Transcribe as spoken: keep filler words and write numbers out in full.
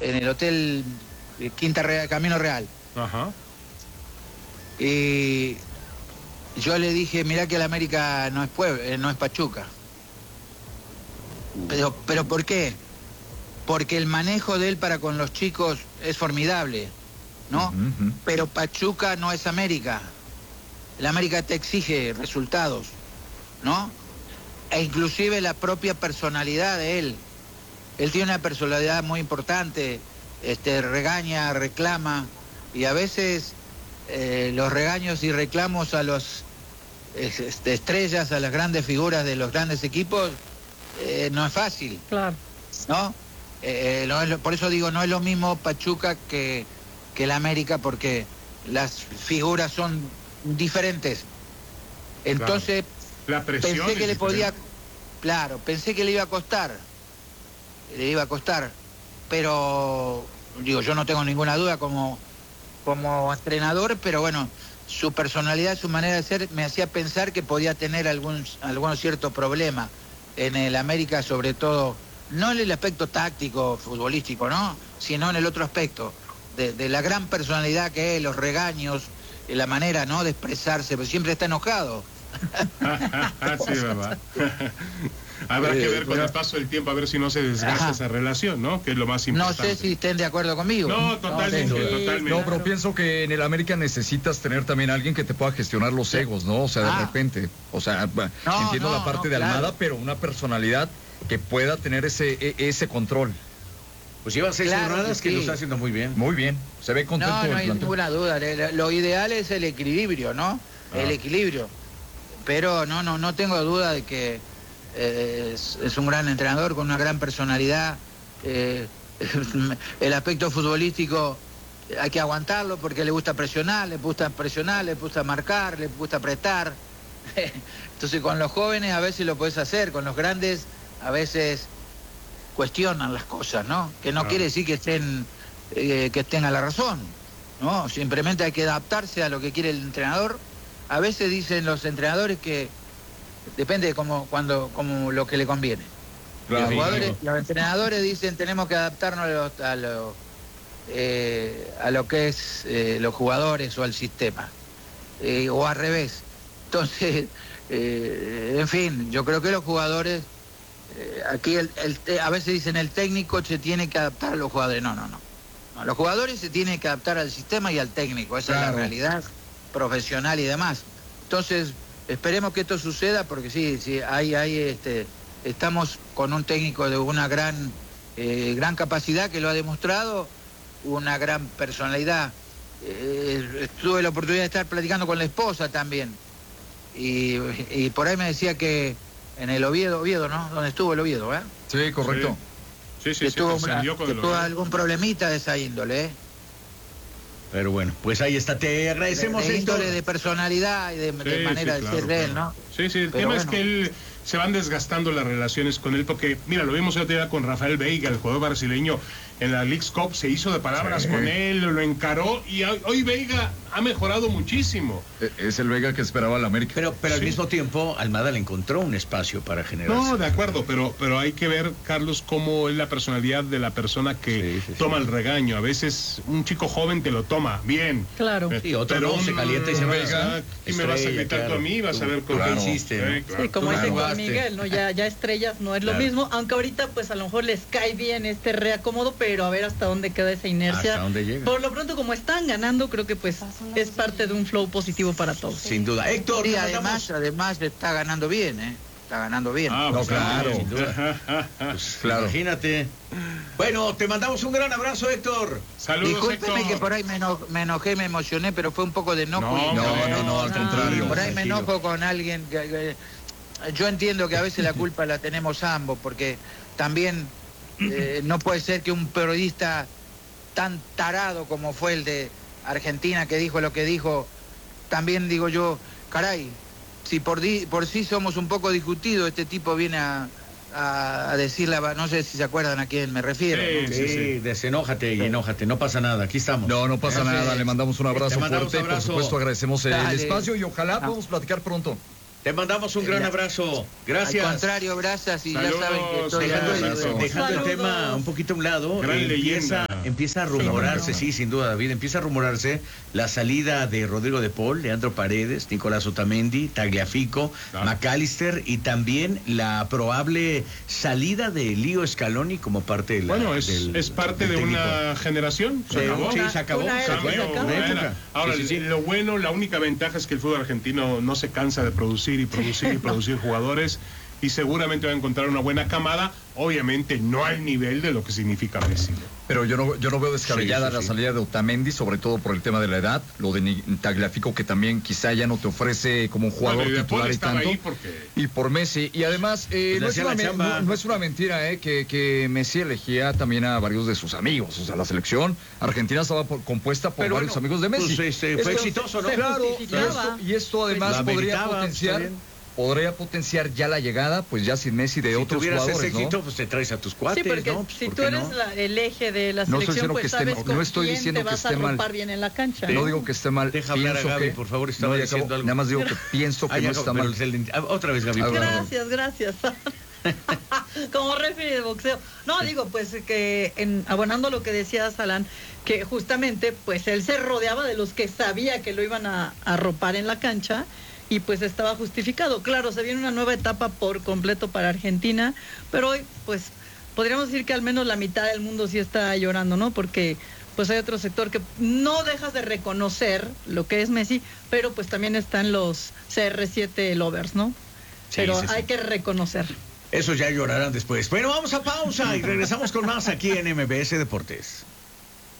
en el hotel Quinta Real, Camino Real. Ajá. Y yo le dije, mirá que el América no es Puebla, eh, no es Pachuca. Pero, pero ¿por qué? Porque el manejo de él para con los chicos es formidable, ¿no? Uh-huh. Pero Pachuca no es América. El América te exige resultados, ¿no? E inclusive la propia personalidad de él. Él tiene una personalidad muy importante, este, regaña, reclama, y a veces eh, los regaños y reclamos a los este, estrellas, a las grandes figuras de los grandes equipos, eh, no es fácil. Claro. ¿No? Eh, no es lo, por eso digo, no es lo mismo Pachuca que, que el América, porque las figuras son diferentes. Entonces, claro. La presión pensé que le diferente. podía, claro, pensé que le iba a costar, le iba a costar, pero digo, yo no tengo ninguna duda como, como entrenador, pero bueno, su personalidad, su manera de ser, me hacía pensar que podía tener algún, algún cierto problema en el América, sobre todo, no en el aspecto táctico, futbolístico, ¿no? Sino en el otro aspecto, de, de la gran personalidad que es, los regaños, la manera, ¿no?, de expresarse, pero siempre está enojado. Sí, verdad. Habrá que ver con el paso del tiempo, a ver si no se desgasta Ajá. esa relación, ¿no? Que es lo más importante. No sé si estén de acuerdo conmigo. No, totalmente, no, sí, totalmente. No, pero pienso que en el América necesitas tener también a alguien que te pueda gestionar los egos, ¿no? O sea, de ah. repente, o sea, no, entiendo no, la parte no, de Almada, claro. pero una personalidad que pueda tener ese, ese control. Pues lleva seis claro jornadas que, que sí. lo está haciendo muy bien. Muy bien, se ve contento. No, no hay ninguna duda. Lo ideal es el equilibrio, ¿no? Ah. El equilibrio. Pero no, no, no tengo duda de que eh, es, es un gran entrenador con una gran personalidad. Eh, el aspecto futbolístico hay que aguantarlo porque le gusta presionar, le gusta presionar, le gusta marcar, le gusta apretar. Entonces con los jóvenes a veces lo puedes hacer, con los grandes a veces cuestionan las cosas, ¿no? Que no ah. quiere decir que estén, eh, que estén a la razón, ¿no? Simplemente hay que adaptarse a lo que quiere el entrenador. A veces dicen los entrenadores que depende de cómo, cuando, como lo que le conviene. Claro, los, jugadores, sí, los entrenadores dicen tenemos que adaptarnos a lo, a lo, eh, a lo que es eh, los jugadores o al sistema, eh, o al revés. Entonces, eh, en fin, yo creo que los jugadores, eh, aquí el, el, a veces dicen el técnico se tiene que adaptar a los jugadores. No, no, no. no los jugadores se tienen que adaptar al sistema y al técnico, esa claro. es la realidad profesional y demás. Entonces, esperemos que esto suceda porque sí, sí, hay, hay, este, estamos con un técnico de una gran, eh, gran capacidad que lo ha demostrado, una gran personalidad. Eh, tuve la oportunidad de estar platicando con la esposa también y, y por ahí me decía que en el Oviedo, Oviedo, ¿no? Donde estuvo el Oviedo, ¿eh? Sí, correcto. Sí, sí, que sí, tuvo, una, que tuvo algún problemita de esa índole, ¿eh? Pero bueno, pues ahí está, te agradecemos de, de esto. índole de personalidad y de, sí, de manera sí, de claro, ser de él, ¿no? Sí, sí, el Pero tema bueno. es que él se van desgastando las relaciones con él, porque, mira, lo vimos el otro día con Rafael Veiga, el jugador brasileño, en la Leagues Cup, se hizo de palabras sí. con él, lo encaró, y hoy Veiga ha mejorado muchísimo. Es el Veiga que esperaba la América. Pero, pero sí. al mismo tiempo, Almada le encontró un espacio para generar. No, de acuerdo, pero, pero hay que ver, Carlos, cómo es la personalidad de la persona que sí, sí, toma sí. el regaño. A veces un chico joven te lo toma bien. Claro. Sí, otro pero no, un, se calienta y se Veiga, ¿y me vas a gritar claro. tú a mí? ¿Vas a ver cómo claro. hiciste? ¿no? Sí, claro. Sí, como tú dice jugaste. Juan Miguel, ¿no? Ya, ya estrellas no es claro. lo mismo, aunque ahorita pues a lo mejor les cae bien este reacomodo, pero a ver hasta dónde queda esa inercia. Hasta dónde llega. Por lo pronto, como están ganando, creo que pues es parte de un flow positivo para todos. Sin duda. Héctor, y además, además está ganando bien, ¿eh? Está ganando bien. Ah, pues no, claro. Sin duda. Pues, claro. Imagínate. Bueno, te mandamos un gran abrazo, Héctor. Saludos, Discúlpeme Héctor. que por ahí me, eno me enojé, me emocioné, pero fue un poco de enojo. No, y... no, no, no, no, al contrario. Por ahí me enojo con alguien que, que yo entiendo que a veces la culpa la tenemos ambos, porque también eh, no puede ser que un periodista tan tarado como fue el de Argentina, que dijo lo que dijo, también digo yo, caray, si por, di, por sí somos un poco discutidos, este tipo viene a, a, a decir la... No sé si se acuerdan a quién me refiero. Sí, ¿no? sí, sí. Desenójate y enójate, no pasa nada, aquí estamos. No, no pasa Gracias. nada, le mandamos un abrazo mandamos fuerte, abrazo. por supuesto agradecemos el Dale. espacio y ojalá No. podamos platicar pronto. Te mandamos un gran abrazo. Gracias. Al contrario, gracias y Saludos, ya saben que estoy... Dejando, saludos. el, dejando el Saludos. tema un poquito a un lado. Gran empieza, leyenda. empieza a rumorarse, sí, sí, sin duda, David, empieza a rumorarse la salida de Rodrigo de Paul, Leandro Paredes, Nicolás Otamendi, Tagliafico, claro. McAllister y también la probable salida de Leo Scaloni como parte de la... Bueno, es, del, es parte de una generación, se sí, acabó. Sí, se acabó. Una era, se acabó. se acabó. Una era. Ahora, sí, sí, sí. lo bueno, la única ventaja es que el fútbol argentino no se cansa de producir y producir y producir jugadores y seguramente va a encontrar una buena camada, obviamente no al nivel de lo que significa Messi. Pero yo no, yo no veo descabellada sí, sí, sí. la salida de Otamendi, sobre todo por el tema de la edad, lo de Tagliafico que también quizá ya no te ofrece como un jugador bueno, y titular y tanto, porque... y por Messi, y además eh, pues no, es una, no, no es una mentira eh, que, que Messi elegía también a varios de sus amigos, o sea, la selección argentina estaba por, compuesta por Pero varios bueno, amigos de Messi. Pues, este, fue esto, exitoso, ¿no? Claro, y esto, y esto además pues podría potenciar... podría potenciar ya la llegada, pues ya sin Messi de si otros jugadores, ese éxito, ¿no? pues te traes a tus cuates, sí, porque ¿no? Pues, si tú eres no? la, el eje de la selección, no pues que sabes esté, con no estoy quién diciendo te que vas esté a mal. ropar bien en la cancha. No digo que esté mal. Deja hablar a Gaby, que, por favor, estaba no, diciendo acabo, algo. Nada más digo que pienso que ah, no ya, está mal. El, otra vez, Gaby. Gracias, gracias. Como referee de boxeo. No, digo, pues que en, abonando lo que decía Alan, que justamente, pues él se rodeaba de los que sabía que lo iban a arropar en la cancha. Y pues estaba justificado. Claro, se viene una nueva etapa por completo para Argentina, pero hoy, pues, podríamos decir que al menos la mitad del mundo sí está llorando, ¿no? Porque, pues, hay otro sector que no dejas de reconocer lo que es Messi, pero pues también están los C R siete lovers, ¿no? Sí, pero sí, hay sí. que reconocer. Esos ya llorarán después. Bueno, vamos a pausa y regresamos con más aquí en M B S Deportes.